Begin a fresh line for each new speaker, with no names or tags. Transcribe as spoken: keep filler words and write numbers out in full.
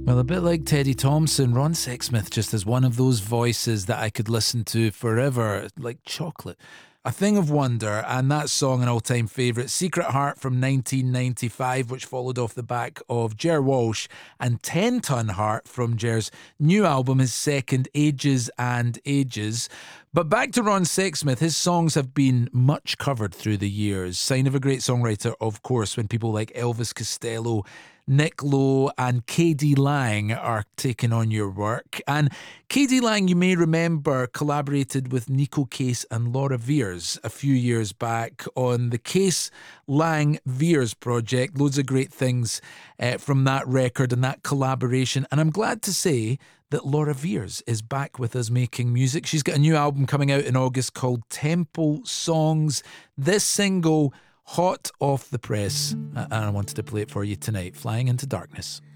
Well, a bit like Teddy Thompson, Ron Sexsmith just has one of those voices that I could listen to forever, like chocolate. A Thing of Wonder, and that song an all-time favourite, Secret Heart from nineteen ninety-five, which followed off the back of Ger Walsh, and Ten Ton Heart from Ger's new album, his second, Ages and Ages. But back to Ron Sexsmith, his songs have been much covered through the years. Sign of a great songwriter, of course, when people like Elvis Costello, Nick Lowe and K D Lang are taking on your work. And K D Lang, you may remember, collaborated with Nico Case and Laura Veers a few years back on the Case Lang Veers project. Loads of great things uh, from that record and that collaboration. And I'm glad to say that Laura Veers is back with us making music. She's got a new album coming out in August called Temple Songs. This single, hot off the press, and I wanted to play it for you tonight, Flying into Darkness.